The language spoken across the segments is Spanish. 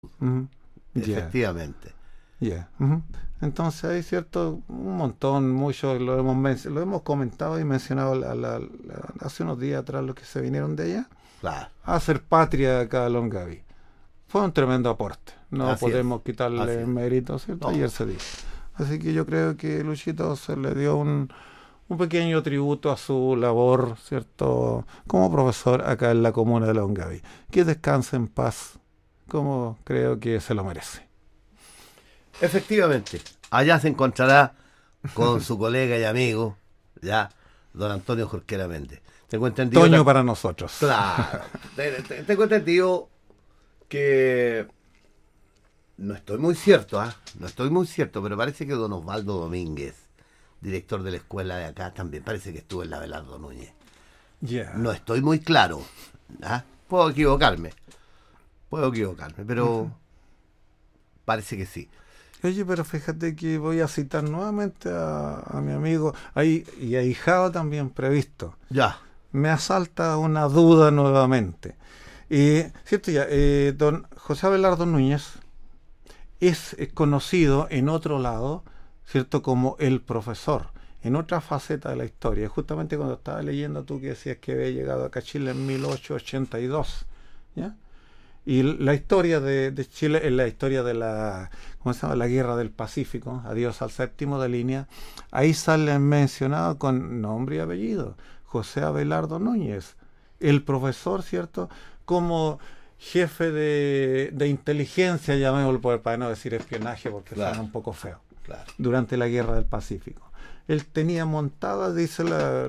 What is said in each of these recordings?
Ujú. Ya. efectivamente. Ya. Ujú. Entonces hay cierto, un montón, muchos lo hemos comentado y mencionado hace unos días atrás los que se vinieron de allá Claro, a hacer patria acá a Longaví. Fue un tremendo aporte. No así es, podemos quitarle así es. mérito, ¿cierto? No, Ayer se dijo. Así que yo creo que Luchito se le dio un pequeño tributo a su labor, ¿cierto? Como profesor acá en la comuna de Longaví. Que descanse en paz, como creo que se lo merece. efectivamente, allá se encontrará con su colega y amigo, ya, don Antonio Jorquera Méndez. Tengo entendido, Toño para nosotros. claro, tengo entendido que no estoy muy cierto, ¿ah? No estoy muy cierto, pero parece que don Osvaldo Domínguez, director de la escuela de acá, también parece que estuvo en la Belardo Núñez. Ya. No estoy muy claro, ¿ah? Puedo equivocarme, pero Ujú. parece que sí. Oye, pero fíjate que voy a citar nuevamente a mi amigo ahí y a Hijado también previsto. Ya, Me asalta una duda nuevamente. Cierto ya, don José Abelardo Núñez es conocido en otro lado, ¿cierto? Como el profesor, en otra faceta de la historia. Justamente cuando estaba leyendo tú que decías que había llegado acá a Chile en 1882, ¿ya? Y la historia de Chile es la historia de la, ¿cómo se llama? La guerra del Pacífico, adiós al séptimo de línea. Ahí sale mencionado con nombre y apellido, José Abelardo Núñez, el profesor, ¿cierto? Como jefe de inteligencia, llamémoslo para no decir espionaje porque suena claro, un poco feo, claro. durante la guerra del Pacífico. Él tenía montada, dice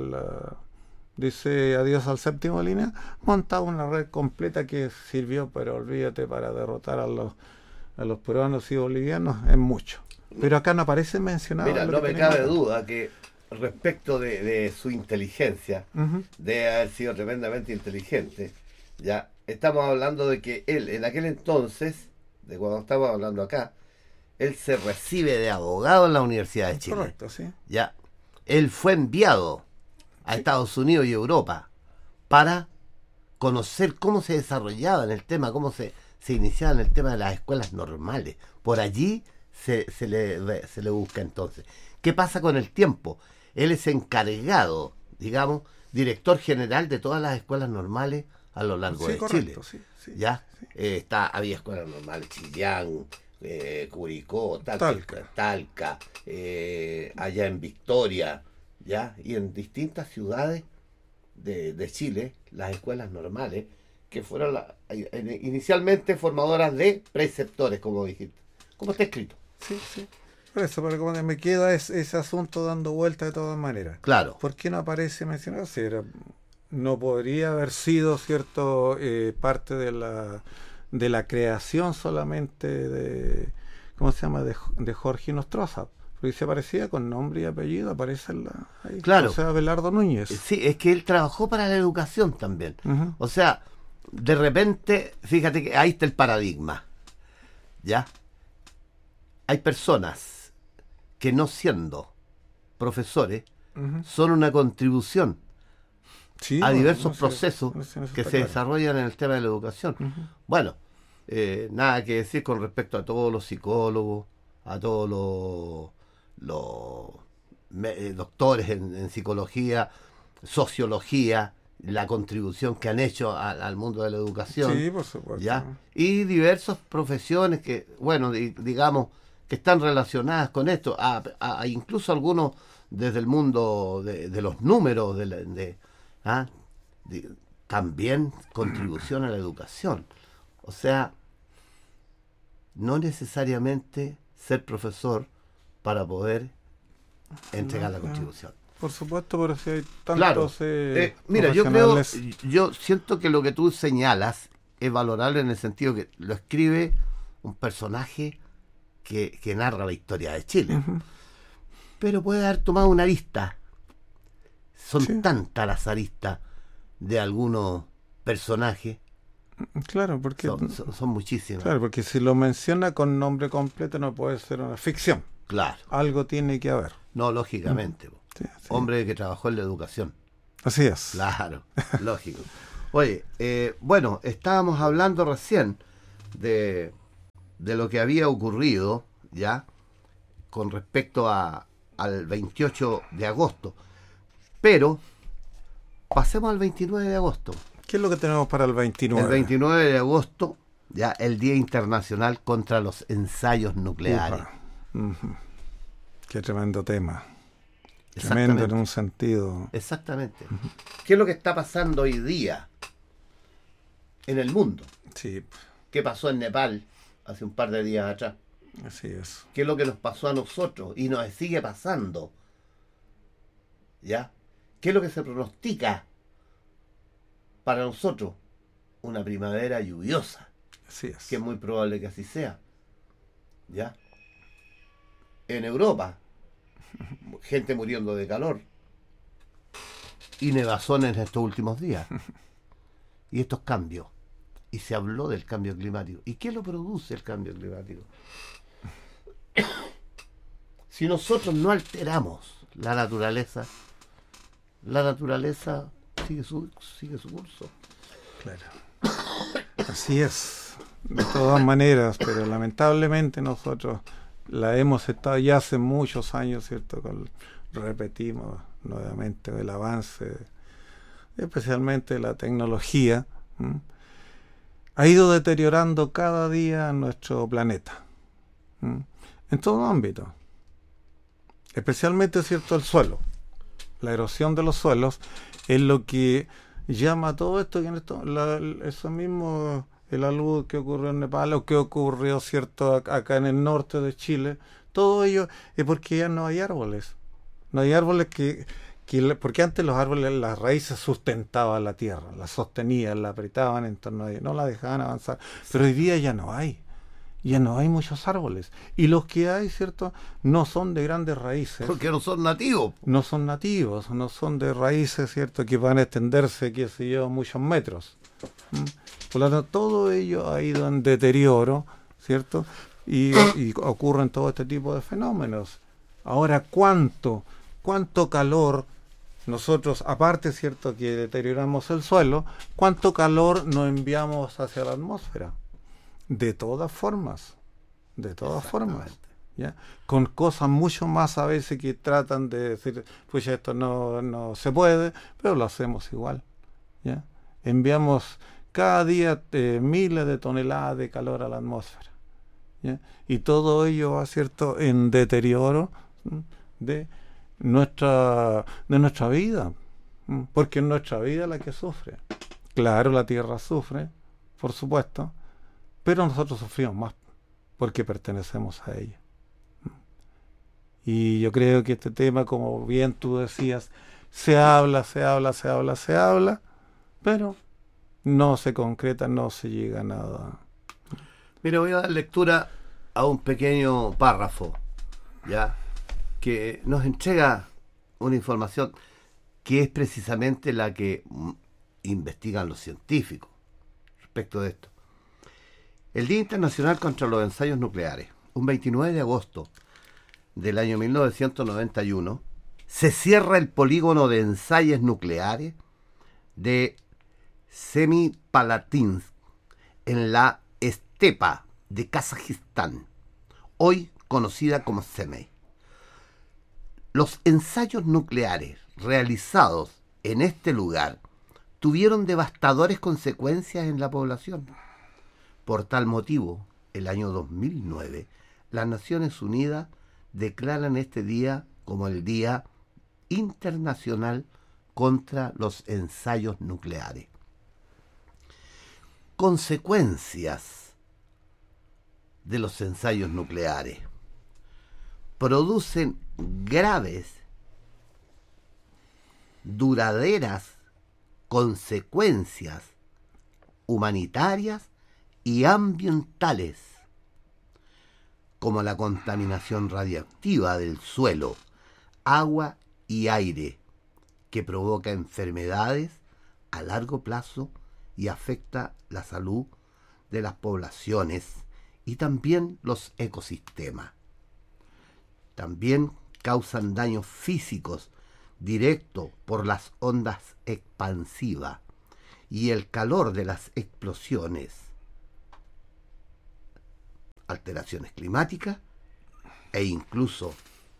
dice adiós al séptimo línea, montaba una red completa que sirvió, pero olvídate, para derrotar a los peruanos y bolivianos es mucho. Pero acá no aparece mencionado Mira, en lo no que me tenemos cabe acá. duda que respecto de su inteligencia, Ujú. de haber sido tremendamente inteligente, ya estamos hablando de que él, en aquel entonces, de cuando estamos hablando acá, él se recibe de abogado en la Universidad de Chile. Correcto, sí. Ya, él fue enviado a Sí, Estados Unidos y Europa para conocer cómo se desarrollaba en el tema, se iniciaba en el tema de las escuelas normales. Por allí se le busca entonces. ¿Qué pasa con el tiempo? Él es encargado, digamos, director general de todas las escuelas normales a lo largo sí, de Chile. correcto, sí, sí, ¿Ya? sí. Había escuelas normales, Chillán, Curicó, Talca. Talca, allá en Victoria, ¿ya? Y en distintas ciudades de Chile, las escuelas normales, que fueron inicialmente formadoras de preceptores, como dijiste. Como está escrito. Sí, sí. Por eso, pero como que me queda ese asunto dando vuelta de todas maneras. Claro, ¿Por qué no aparece mencionado? Si no podría haber sido, ¿cierto? Parte de la creación solamente ¿cómo se llama? De Jorge Nostroza. Porque se aparecía con nombre y apellido, aparece ahí, claro. José Abelardo Núñez. Sí, es que él trabajó para la educación también. Ujú. O sea, de repente, fíjate que ahí está el paradigma, ¿ya? Hay personas que no siendo profesores Ujú. son una contribución Sí, a bueno, diversos no sé, procesos eso que está se claro. desarrollan en el tema de la educación. Ujú. Bueno, nada que decir con respecto a todos los psicólogos, a todos doctores en psicología, sociología, la contribución que han hecho al mundo de la educación, Sí, por supuesto. ¿ya? Y diversas profesiones que, bueno, digamos, que están relacionadas con esto, incluso algunos desde el mundo de los números, ¿ah? de- también contribución a la educación. O sea, no necesariamente ser profesor para poder entregar No, la claro. contribución. Por supuesto, pero si hay Claro. tantos Mira, profesionales. yo siento que lo que tú señalas es valorable en el sentido que lo escribe un personaje que narra la historia de Chile. Ujú. Pero puede haber tomado una arista. Son Sí, tantas las aristas de algunos personajes. claro, porque Son muchísimas. claro, porque si lo menciona con nombre completo no puede ser una ficción. Claro. Algo tiene que haber. No, Ujú. lógicamente. Sí, sí. Hombre que trabajó en la educación. Así es. Claro, lógico. Oye, bueno, estábamos hablando recién de de lo que había ocurrido, ya, con respecto al 28 de agosto. Pero pasemos al 29 de agosto. ¿Qué es lo que tenemos para el 29? El 29 de agosto, ya, el Día Internacional contra los Ensayos Nucleares. Uh-huh. Qué tremendo tema. Exactamente. Tremendo en un sentido. Exactamente. ¿Qué es lo que está pasando hoy día en el mundo? Sí, ¿Qué pasó en Nepal hace un par de días atrás? así es. ¿Qué es lo que nos pasó a nosotros y nos sigue pasando? ¿Ya? ¿Qué es lo que se pronostica para nosotros? Una primavera lluviosa, Así es. que es muy probable que así sea. ¿Ya? En Europa, gente muriendo de calor y nevazones en estos últimos días. Y estos cambios. Y se habló del cambio climático. ¿Y qué lo produce el cambio climático? Si nosotros no alteramos la naturaleza sigue su curso. Claro. Así es. De todas maneras, pero lamentablemente nosotros la hemos estado ya hace muchos años, ¿cierto? Repetimos nuevamente el avance, especialmente la tecnología, ha ido deteriorando cada día nuestro planeta, en todo ámbito, especialmente, ¿cierto?, el suelo. La erosión de los suelos es lo que llama todo esto, eso mismo, el alud que ocurrió en Nepal o que ocurrió, ¿cierto?, acá en el norte de Chile. Todo ello es porque ya no hay árboles. No hay árboles porque antes los árboles, las raíces sustentaban la tierra, la sostenían, la apretaban, entonces no la dejaban avanzar. Pero hoy día ya no hay muchos árboles. Y los que hay, ¿cierto?, no son de grandes raíces. Porque no son nativos. No son nativos, no son de raíces, ¿cierto?, que van a extenderse, qué sé yo, muchos metros. Por lo tanto, todo ello ha ido en deterioro, ¿cierto? Y ocurren todo este tipo de fenómenos. Ahora, ¿cuánto calor nosotros, aparte, ¿cierto?, que deterioramos el suelo, cuánto calor nos enviamos hacia la atmósfera? De todas formas, ¿ya? Con cosas mucho más a veces que tratan de decir, pues esto no se puede, pero lo hacemos igual, ¿ya? Enviamos cada día miles de toneladas de calor a la atmósfera, ¿ya? Y todo ello va, ¿cierto?, en deterioro de nuestra vida, porque es nuestra vida la que sufre. Claro, la Tierra sufre, por supuesto, pero nosotros sufrimos más porque pertenecemos a ella. Y yo creo que este tema, como bien tú decías, se habla, pero no se concreta, no se llega a nada. Mira, voy a dar lectura a un pequeño párrafo, ¿ya?, que nos entrega una información que es precisamente la que investigan los científicos respecto de esto. El Día Internacional contra los Ensayos Nucleares, un 29 de agosto del año 1991, se cierra el polígono de ensayos nucleares de Semipalatinsk en la estepa de Kazajistán, hoy conocida como Semey. Los ensayos nucleares realizados en este lugar tuvieron devastadoras consecuencias en la población. Por tal motivo, el año 2009, las Naciones Unidas declaran este día como el Día Internacional contra los Ensayos Nucleares. Consecuencias de los ensayos nucleares: producen graves, duraderas consecuencias humanitarias y ambientales, como la contaminación radiactiva del suelo, agua y aire, que provoca enfermedades a largo plazo y afecta la salud de las poblaciones y también los ecosistemas. También causan daños físicos directos por las ondas expansivas y el calor de las explosiones. alteraciones climáticas e incluso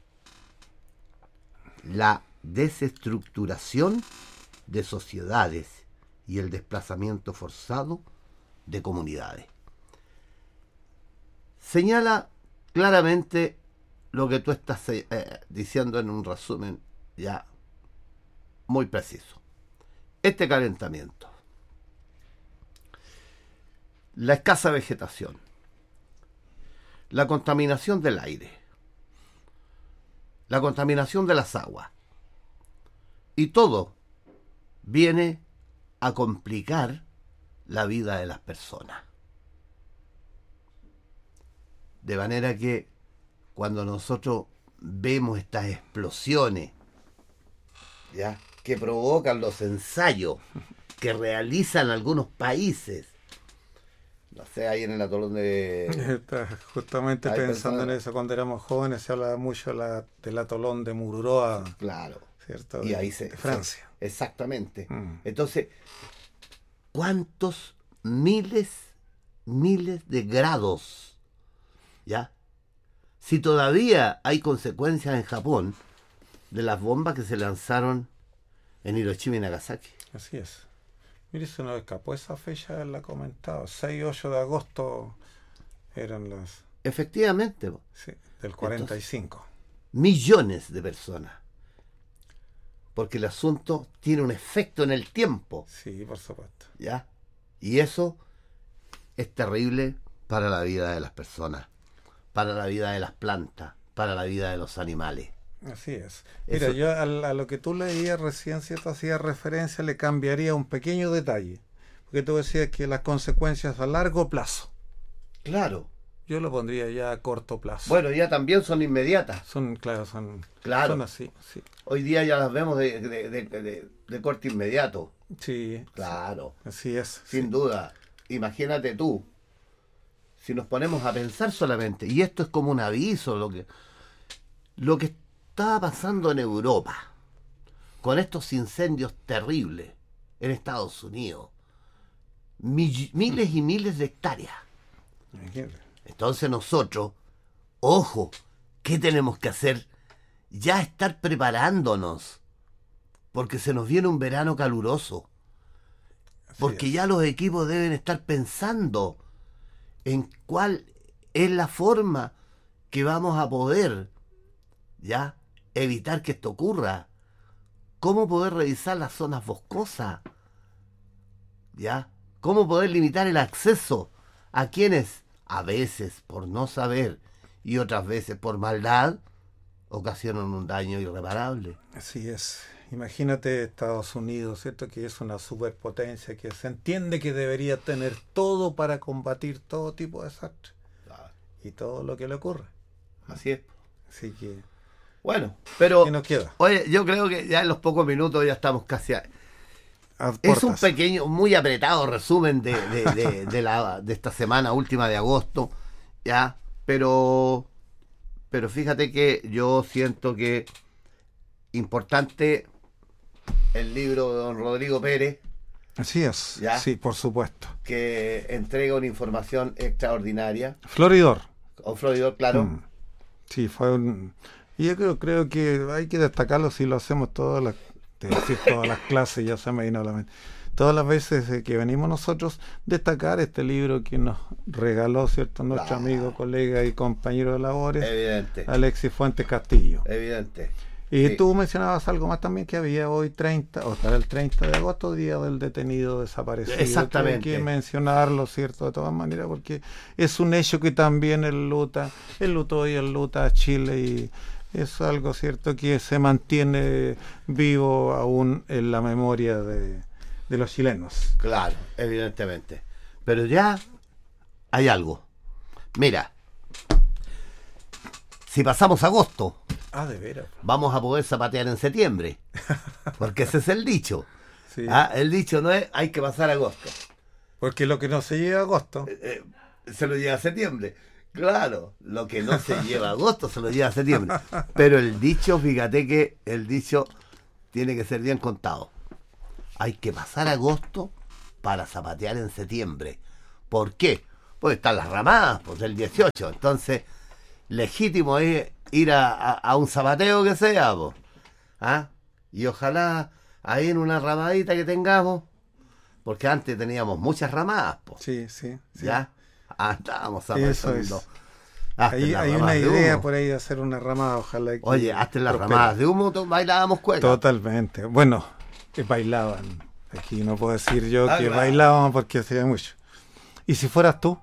la desestructuración de sociedades y el desplazamiento forzado de comunidades. Señala claramente lo que tú estás diciendo en un resumen ya muy preciso. Este calentamiento, la escasa vegetación, la contaminación del aire, la contaminación de las aguas, y todo viene a complicar la vida de las personas. De manera que cuando nosotros vemos estas explosiones, ¿ya?, que provocan los ensayos que realizan algunos países, no sé, ahí en el atolón de... Está justamente pensando en eso. Cuando éramos jóvenes se hablaba mucho del atolón de Mururoa. Claro. ¿Cierto? Y ahí de Francia. Exactamente. Entonces, ¿cuántos miles de grados? ¿Ya? Si todavía hay consecuencias en Japón de las bombas que se lanzaron en Hiroshima y Nagasaki. Así es. Mire, se nos escapó esa fecha, la comentaba. 6 y 8 de agosto eran las... Efectivamente. Sí, del 45. Entonces, millones de personas. Porque el asunto tiene un efecto en el tiempo. Sí, por supuesto. ¿Ya? Y eso es terrible para la vida de las personas, para la vida de las plantas, para la vida de los animales. Así es. Mira, eso... yo a lo que tú leías recién, ¿cierto?, hacías referencia, le cambiaría un pequeño detalle. Porque tú decías que las consecuencias a largo plazo. Claro. Yo lo pondría ya a corto plazo. Bueno, ya también son inmediatas. Son así, sí. Hoy día ya las vemos de corte inmediato. Sí. Claro. Así es. Sin duda. Imagínate tú, si nos ponemos a pensar solamente, y esto es como un aviso, lo que estaba pasando en Europa, con estos incendios terribles en Estados Unidos, miles y miles de hectáreas. Imagínate. Entonces nosotros, ojo, ¿qué tenemos que hacer? Ya estar preparándonos, porque se nos viene un verano caluroso, porque ya los equipos deben estar pensando en cuál es la forma que vamos a poder, ¿ya?, evitar que esto ocurra. ¿Cómo poder revisar las zonas boscosas? ¿Ya? ¿Cómo poder limitar el acceso a quienes, a veces por no saber y otras veces por maldad, ocasionan un daño irreparable? Así es. Imagínate Estados Unidos, ¿cierto?, que es una superpotencia, que se entiende que debería tener todo para combatir todo tipo de desastres. Claro. Y todo lo que le ocurre. Así es. Así que... Bueno, pero... ¿qué nos queda? Oye, yo creo que ya en los pocos minutos ya estamos casi... Es un pequeño, muy apretado resumen de esta semana última de agosto, ¿ya? Pero fíjate que yo siento que importante el libro de don Rodrigo Pérez. Así es, ¿ya? Sí, por supuesto. Que entrega una información extraordinaria. Floridor. O Floridor, claro. Sí, fue un... Y yo creo que hay que destacarlo si lo hacemos todas las clases, ya se me vino a la mente. Todas las veces que venimos nosotros, destacar este libro que nos regaló, ¿cierto?, nuestro amigo, colega y compañero de labores, evidente, Alexis Fuentes Castillo. Evidente. Y sí, tú mencionabas algo más también, que había hoy 30, o estará el 30 de agosto, día del detenido desaparecido. Exactamente. Hay que mencionarlo, ¿cierto?, de todas maneras, porque es un hecho que también enluta y enluta a Chile, y es algo, ¿cierto?, que se mantiene vivo aún en la memoria de los chilenos. Claro, evidentemente. Pero ya hay algo. Mira, si pasamos agosto, de veras, vamos a poder zapatear en septiembre, porque ese es el dicho. Sí. El dicho no es hay que pasar agosto, porque lo que no se lleva a agosto se lo lleva a septiembre. Claro, lo que no se lleva a agosto se lo lleva a septiembre. Pero el dicho, fíjate que el dicho tiene que ser bien contado. Hay que pasar agosto para zapatear en septiembre. ¿Por qué? pues están las ramadas, pues del 18. Entonces, legítimo es ir a un zapateo que sea, pues. ¿Ah? Y ojalá ahí en una ramadita que tengamos, porque antes teníamos muchas ramadas, pues. Sí, sí, sí. ¿Ya? Estábamos Eso es. aprovechando. Hay una idea por ahí de hacer una ramada, ojalá que Oye, hasta en las prospere. ramadas de humo bailábamos cueca. Totalmente. Bueno, bailaban. Aquí no puedo decir yo que Claro. bailaban porque sería mucho. ¿Y si fueras tú?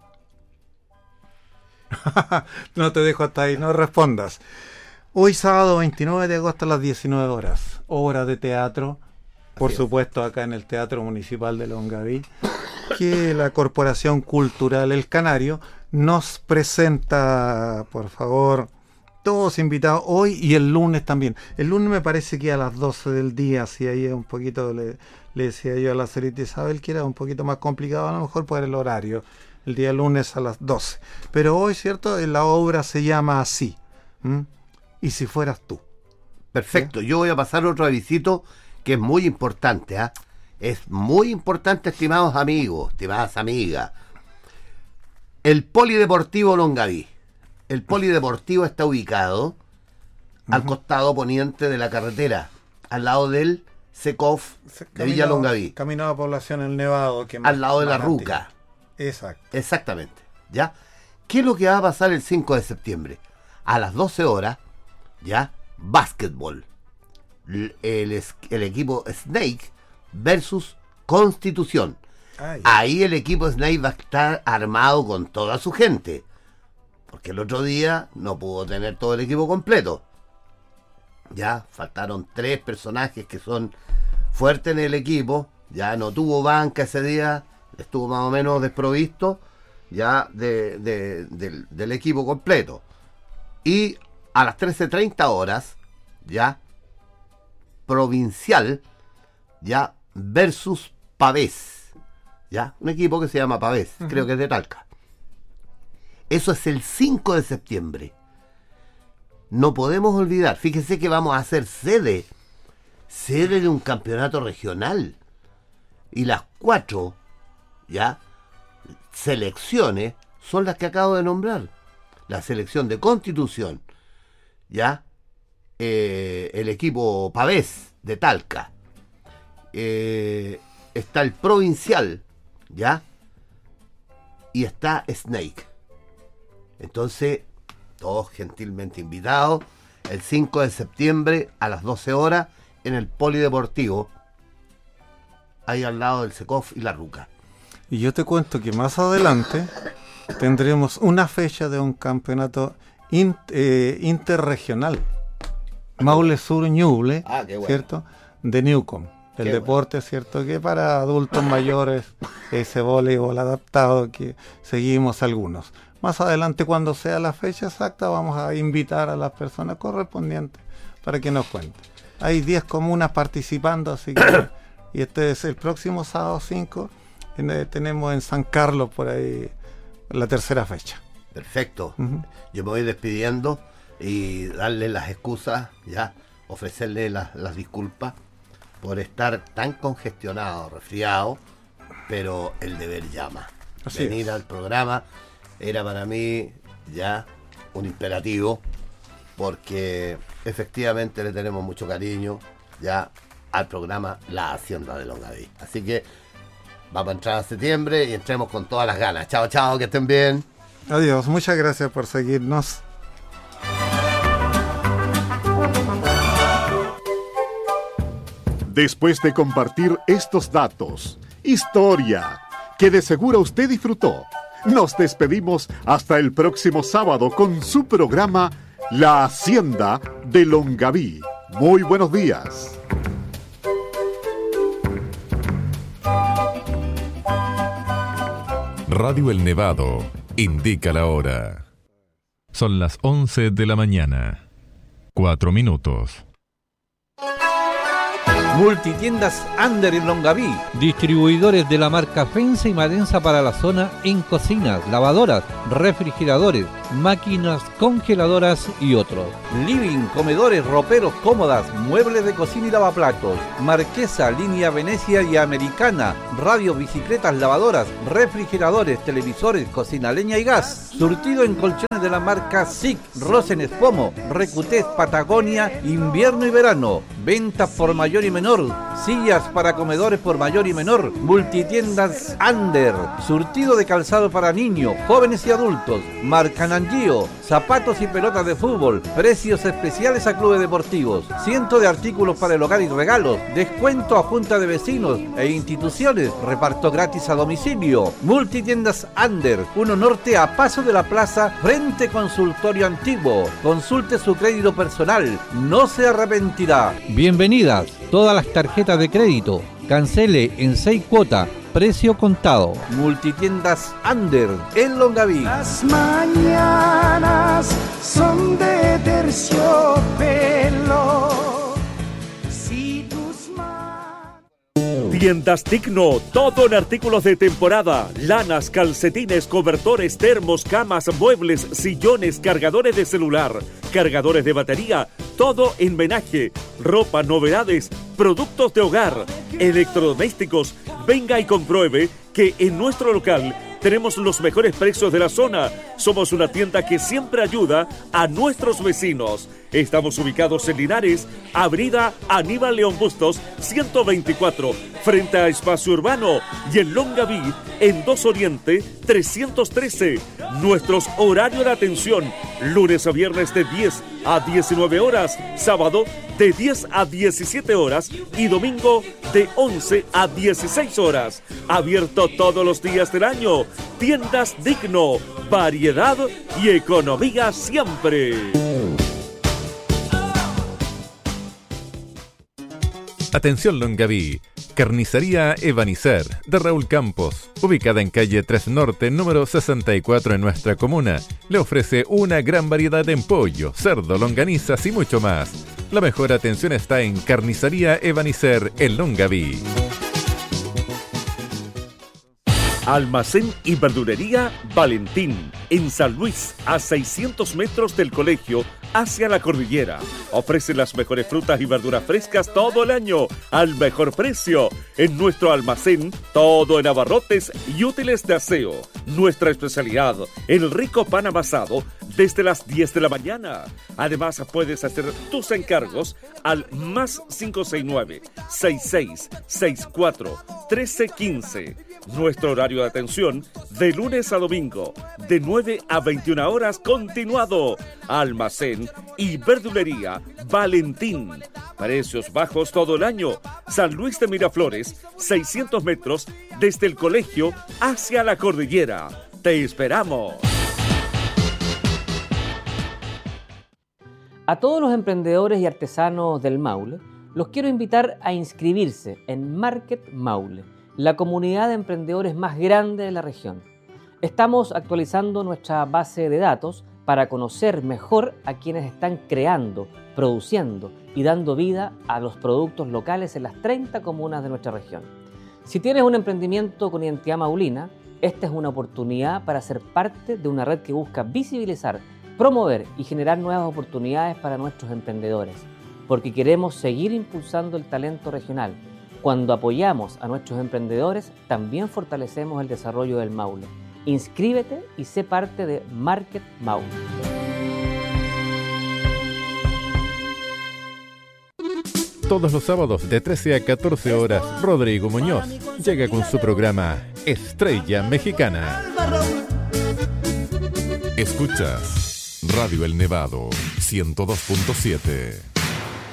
No te dejo hasta ahí, no respondas. Hoy sábado 29 de agosto a las 19 horas, obra de teatro, por Así es. supuesto acá en el Teatro Municipal de Longaví, que la Corporación Cultural El Canario nos presenta, por favor, todos invitados hoy y el lunes también. El lunes me parece que a las 12 del día, si ahí es un poquito, le decía yo a la señorita Isabel que era un poquito más complicado a lo mejor por el horario, el día lunes a las 12. Pero hoy, ¿cierto? La obra se llama así. ¿Mm? ¿Y si fueras tú? Perfecto, yo voy a pasar otro avisito que es muy importante, ¿ah? Es muy importante, estimados amigos, estimadas amigas. El Polideportivo Longaví. El Polideportivo está ubicado al costado poniente de la carretera, al lado del SECOF de Villa Longaví, Camino a la población El Nevado. Que al lado de la más Ruca. antiguo. Exacto. Exactamente, ¿ya? ¿Qué es lo que va a pasar el 5 de septiembre? A las 12 horas, ¿ya? Básquetbol. El equipo Snake versus Constitución. Ay, Ahí el equipo Snake va a estar armado con toda su gente. Porque el otro día no pudo tener todo el equipo completo. Ya, faltaron 3 personajes que son fuertes en el equipo. Ya no tuvo banca ese día. Estuvo más o menos desprovisto ya del equipo completo. Y a las 13:30 horas, ya, Provincial, ya, versus Pavés. Ya, un equipo que se llama Pavés, creo que es de Talca. Eso es el 5 de septiembre. No podemos olvidar, fíjese que vamos a hacer sede de un campeonato regional. Y las 4, ya, selecciones son las que acabo de nombrar. La selección de Constitución, ya, el equipo Pavés de Talca, está el Provincial, ya, y está Snake. Entonces, todos gentilmente invitados el 5 de septiembre a las 12 horas en el Polideportivo, ahí al lado del SECOF y la Ruca. y yo te cuento que más adelante tendremos una fecha de un campeonato interregional. Maule Sur Ñuble, Ah, qué bueno. ¿cierto? De Newcom. El Qué deporte, ¿cierto? Que para adultos mayores, ese voleibol adaptado que seguimos algunos. Más adelante, cuando sea la fecha exacta, vamos a invitar a las personas correspondientes para que nos cuenten. Hay 10 comunas participando, así que... y este es el próximo sábado 5. Tenemos en San Carlos por ahí la tercera fecha. Perfecto. Ujú. Yo me voy despidiendo y darle las excusas, ya, ofrecerle las disculpas por estar tan congestionado, resfriado, pero el deber llama. Así Venir es. al programa era para mí ya un imperativo, porque efectivamente le tenemos mucho cariño ya al programa La Hacienda de Longaví. Así que vamos a entrar a septiembre y entremos con todas las ganas. Chao, chao, que estén bien. Adiós, muchas gracias por seguirnos. Después de compartir estos datos, historia, que de seguro usted disfrutó, nos despedimos hasta el próximo sábado con su programa La Hacienda de Longaví. Muy buenos días. Radio El Nevado indica la hora. Son las 11 de la mañana. 4 minutos. Multitiendas Ander en Longaví. Distribuidores de la marca Fensa y Madensa para la zona en cocinas, lavadoras, refrigeradores, máquinas congeladoras y otros. Living, comedores, roperos, cómodas, muebles de cocina y lavaplatos. Marquesa, línea Venecia y Americana. Radio, bicicletas, lavadoras, refrigeradores, televisores, cocina, leña y gas. Surtido en colchones de la marca SIC, Rosen Espomo, Recutés, Patagonia, invierno y verano. Ventas por mayor y menor. Sillas para comedores por mayor y menor. Multitiendas Ander. Surtido de calzado para niños, jóvenes y adultos. Marca Nangio. Zapatos y pelotas de fútbol. Precios especiales a clubes deportivos. Cientos de artículos para el hogar y regalos. Descuento a junta de vecinos e instituciones. Reparto gratis a domicilio. Multitiendas Ander. 1 Norte a paso de la plaza frente Consultorio Antiguo. Consulte su crédito personal. No se arrepentirá. Bienvenidas todas las tarjetas de crédito. Cancele en 6 cuotas. Precio contado. Multitiendas Ander en Longaví. Las mañanas son de terciopelo. Si tus manos... Tiendas Digno, todo en artículos de temporada, lanas, calcetines, cobertores, termos, camas, muebles, sillones, cargadores de celular, cargadores de batería, todo en menaje, ropa, novedades, productos de hogar, electrodomésticos. Venga y compruebe que en nuestro local tenemos los mejores precios de la zona. Somos una tienda que siempre ayuda a nuestros vecinos. Estamos ubicados en Linares, Avenida Aníbal León Bustos, 124, frente a Espacio Urbano, y en Longaví, en 2 Oriente, 313. Nuestros horarios de atención, lunes a viernes de 10 a 19 horas, sábado de 10 a 17 horas y domingo de 11 a 16 horas. Abierto todos los días del año. Tiendas Digno, variedad y economía siempre. Atención Longaví, Carnicería Evanisser de Raúl Campos, ubicada en calle 3 Norte, número 64 en nuestra comuna. Le ofrece una gran variedad en pollo, cerdo, longanizas y mucho más. La mejor atención está en Carnicería Evanisser en Longaví. Almacén y verdulería Valentín, en San Luis, a 600 metros del colegio, hacia la cordillera. Ofrece las mejores frutas y verduras frescas todo el año, al mejor precio. En nuestro almacén, todo en abarrotes y útiles de aseo. Nuestra especialidad, el rico pan amasado, desde las 10 de la mañana. Además, puedes hacer tus encargos al más 569-6664-1315. Nuestro horario de atención, de lunes a domingo, de 9 a 21 horas continuado. Almacén y verdulería Valentín. Precios bajos todo el año. San Luis de Miraflores, 600 metros desde el colegio hacia la cordillera. ¡Te esperamos! A todos los emprendedores y artesanos del Maule, los quiero invitar a inscribirse en Market Maule, la comunidad de emprendedores más grande de la región. Estamos actualizando nuestra base de datos para conocer mejor a quienes están creando, produciendo y dando vida a los productos locales en las 30 comunas de nuestra región. Si tienes un emprendimiento con identidad maulina, esta es una oportunidad para ser parte de una red que busca visibilizar, promover y generar nuevas oportunidades para nuestros emprendedores, porque queremos seguir impulsando el talento regional. Cuando apoyamos a nuestros emprendedores, también fortalecemos el desarrollo del Maule. Inscríbete y sé parte de Market Maule. Todos los sábados de 13 a 14 horas, Rodrigo Muñoz llega con su programa Estrella Mexicana. Escuchas Radio El Nevado 102.7.